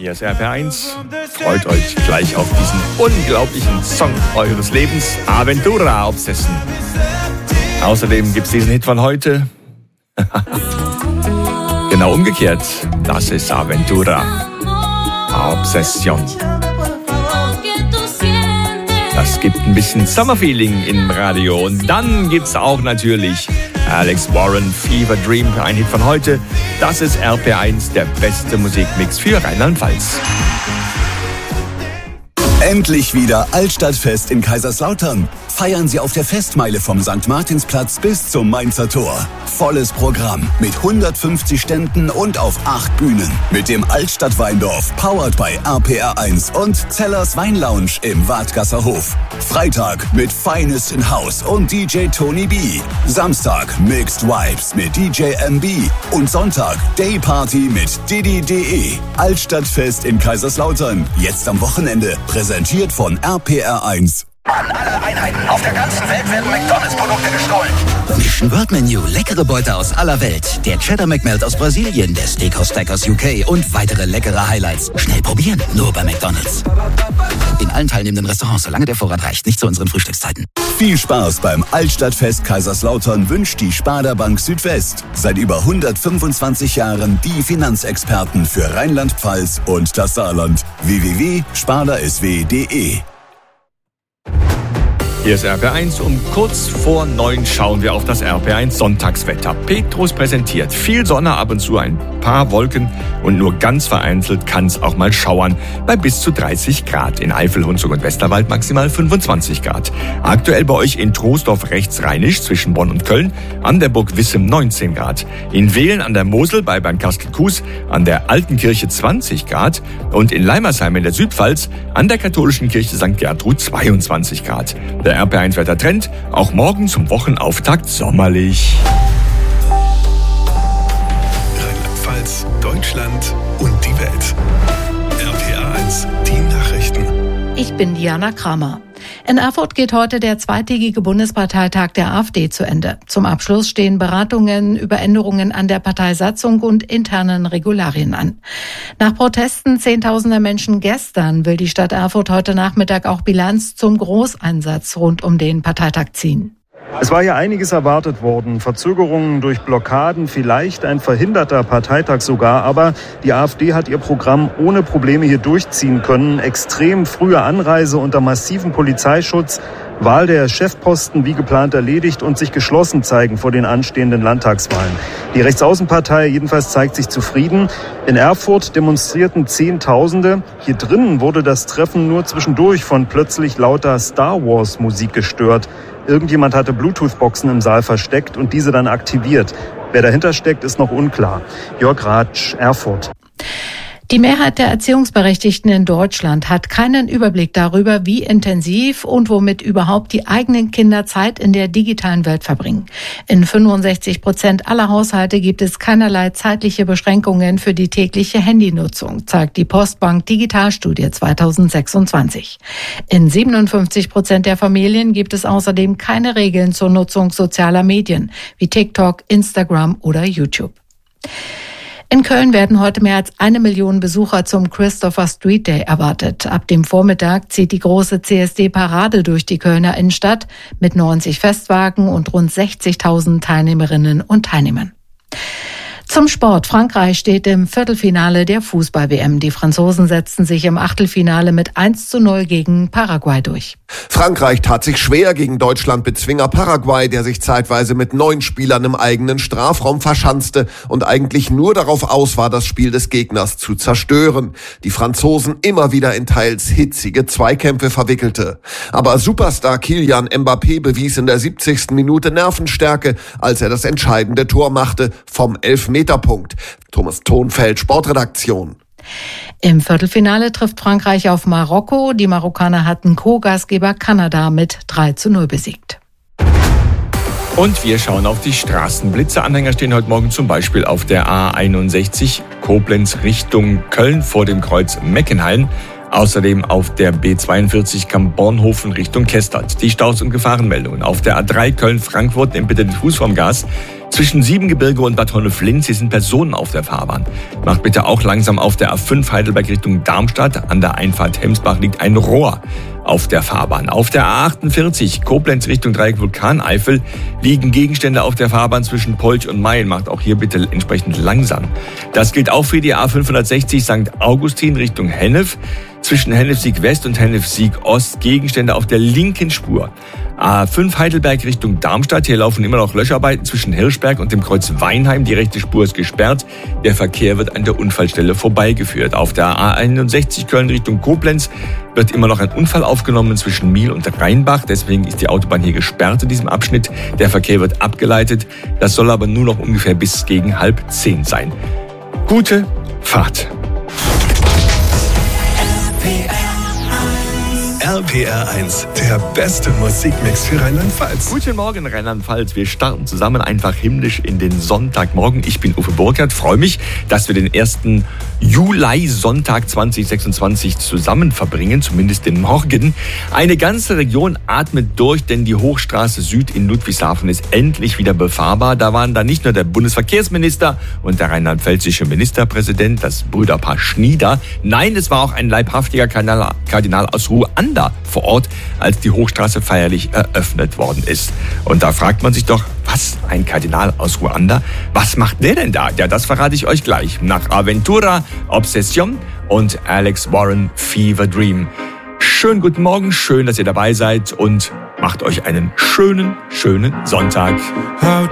Hier ist RP1. Freut euch gleich auf diesen unglaublichen Song eures Lebens, Aventura Obsession. Außerdem gibt es diesen Hit von heute. Genau umgekehrt. Das ist Aventura Obsession. Das gibt ein bisschen Summerfeeling im Radio. Und dann gibt's auch natürlich Alex Warren, Fever Dream, ein Hit von heute. Das ist RP1, der beste Musikmix für Rheinland-Pfalz. Endlich wieder Altstadtfest in Kaiserslautern. Feiern Sie auf der Festmeile vom St. Martinsplatz bis zum Mainzer Tor. Volles Programm mit 150 Ständen und auf 8 Bühnen. Mit dem Altstadt-Weindorf, powered by RPR1 und Zellers Weinlounge im Wadgasser Hof. Freitag mit Finest in House und DJ Tony B. Samstag Mixed Vibes mit DJ MB. Und Sonntag Dayparty mit Didi.de. Altstadtfest in Kaiserslautern. Jetzt am Wochenende. Präsentiert von RPR1. An alle Einheiten auf der ganzen Welt werden McDonalds-Produkte gestohlen. Mission World Menu, leckere Beute aus aller Welt. Der Cheddar McMelt aus Brasilien, der Steakhouse Stack aus UK und weitere leckere Highlights. Schnell probieren, nur bei McDonalds. In allen teilnehmenden Restaurants, solange der Vorrat reicht, nicht zu unseren Frühstückszeiten. Viel Spaß beim Altstadtfest Kaiserslautern wünscht die Sparda Bank Südwest. Seit über 125 Jahren die Finanzexperten für Rheinland-Pfalz und das Saarland. www.spardasw.de. Hier ist RP1. Um kurz vor 9 schauen wir auf das RP1 Sonntagswetter. Petrus präsentiert viel Sonne, ab und zu ein paar Wolken und nur ganz vereinzelt kann es auch mal schauern bei bis zu 30 Grad. In Eifel, Hunsrück und Westerwald maximal 25 Grad. Aktuell bei euch in Troisdorf rechtsrheinisch zwischen Bonn und Köln, an der Burg Wissem 19 Grad. In Wehlen an der Mosel bei Bernkastel-Kues an der Alten Kirche 20 Grad und in Leimersheim in der Südpfalz an der katholischen Kirche St. Gertrud 22 Grad. Der RP1-Wettertrend, auch morgen zum Wochenauftakt sommerlich. Rheinland-Pfalz, Deutschland und die Welt. RPR1, die Nachrichten. Ich bin Diana Kramer. In Erfurt geht heute der zweitägige Bundesparteitag der AfD zu Ende. Zum Abschluss stehen Beratungen über Änderungen an der Parteisatzung und internen Regularien an. Nach Protesten zehntausender Menschen gestern will die Stadt Erfurt heute Nachmittag auch Bilanz zum Großeinsatz rund um den Parteitag ziehen. Es war ja einiges erwartet worden. Verzögerungen durch Blockaden, vielleicht ein verhinderter Parteitag sogar. Aber die AfD hat ihr Programm ohne Probleme hier durchziehen können. Extrem frühe Anreise unter massivem Polizeischutz, Wahl der Chefposten wie geplant erledigt und sich geschlossen zeigen vor den anstehenden Landtagswahlen. Die Rechtsaußenpartei jedenfalls zeigt sich zufrieden. In Erfurt demonstrierten Zehntausende. Hier drinnen wurde das Treffen nur zwischendurch von plötzlich lauter Star Wars Musik gestört. Irgendjemand hatte Bluetooth-Boxen im Saal versteckt und diese dann aktiviert. Wer dahinter steckt, ist noch unklar. Jörg Ratsch, Erfurt. Die Mehrheit der Erziehungsberechtigten in Deutschland hat keinen Überblick darüber, wie intensiv und womit überhaupt die eigenen Kinder Zeit in der digitalen Welt verbringen. In 65% aller Haushalte gibt es keinerlei zeitliche Beschränkungen für die tägliche Handynutzung, zeigt die Postbank Digitalstudie 2026. In 57% der Familien gibt es außerdem keine Regeln zur Nutzung sozialer Medien wie TikTok, Instagram oder YouTube. In Köln werden heute mehr als 1 Million Besucher zum Christopher Street Day erwartet. Ab dem Vormittag zieht die große CSD-Parade durch die Kölner Innenstadt mit 90 Festwagen und rund 60.000 Teilnehmerinnen und Teilnehmern. Zum Sport. Frankreich steht im Viertelfinale der Fußball-WM. Die Franzosen setzten sich im Achtelfinale mit 1:0 gegen Paraguay durch. Frankreich tat sich schwer gegen Deutschland-Bezwinger Paraguay, der sich zeitweise mit 9 Spielern im eigenen Strafraum verschanzte und eigentlich nur darauf aus war, das Spiel des Gegners zu zerstören. Die Franzosen immer wieder in teils hitzige Zweikämpfe verwickelte. Aber Superstar Kylian Mbappé bewies in der 70. Minute Nervenstärke, als er das entscheidende Tor machte vom Elfmeterpunkt. Thomas Thonfeld, Sportredaktion. Im Viertelfinale trifft Frankreich auf Marokko. Die Marokkaner hatten Co-Gastgeber Kanada mit 3:0 besiegt. Und wir schauen auf die Straßenblitze. Anhänger stehen heute Morgen zum Beispiel auf der A61 Koblenz Richtung Köln vor dem Kreuz Meckenheim. Außerdem auf der B42 Kamp-Bornhofen Richtung Kestert. Die Staus- und Gefahrenmeldungen. Auf der A3 Köln-Frankfurt nimmt bitte den Fuß vom Gas. Zwischen Siebengebirge und Bad Honnef-Linz sind Personen auf der Fahrbahn. Macht bitte auch langsam auf der A5 Heidelberg Richtung Darmstadt. An der Einfahrt Hemsbach liegt ein Rohr auf der Fahrbahn. Auf der A48 Koblenz Richtung Dreieck Vulkaneifel liegen Gegenstände auf der Fahrbahn zwischen Polch und Mayen. Macht auch hier bitte entsprechend langsam. Das gilt auch für die A560 St. Augustin Richtung Hennef. Zwischen Hennef-Sieg West und Hennef-Sieg Ost Gegenstände auf der linken Spur. A5 Heidelberg Richtung Darmstadt. Hier laufen immer noch Löscharbeiten zwischen Hirschberg und dem Kreuz Weinheim. Die rechte Spur ist gesperrt. Der Verkehr wird an der Unfallstelle vorbeigeführt. Auf der A61 Köln Richtung Koblenz wird immer noch ein Unfall aufgenommen zwischen Miel und Rheinbach. Deswegen ist die Autobahn hier gesperrt in diesem Abschnitt. Der Verkehr wird abgeleitet. Das soll aber nur noch ungefähr bis gegen 9:30 sein. Gute Fahrt. RPR 1, der beste Musikmix für Rheinland-Pfalz. Guten Morgen, Rheinland-Pfalz. Wir starten zusammen einfach himmlisch in den Sonntagmorgen. Ich bin Uwe Burkhardt, freue mich, dass wir den 1. Juli-Sonntag 2026 zusammen verbringen, zumindest den Morgen. Eine ganze Region atmet durch, denn die Hochstraße Süd in Ludwigshafen ist endlich wieder befahrbar. Da waren dann nicht nur der Bundesverkehrsminister und der rheinland-pfälzische Ministerpräsident, das Brüderpaar Schnieder. Nein, es war auch ein leibhaftiger Kardinal aus Ruanda vor Ort, als die Hochstraße feierlich eröffnet worden ist. Und da fragt man sich doch, was, ein Kardinal aus Ruanda? Was macht der denn da? Ja, das verrate ich euch gleich. Nach Aventura, Obsession und Alex Warren, Fever Dream. Schönen guten Morgen, schön, dass ihr dabei seid und macht euch einen schönen Sonntag. How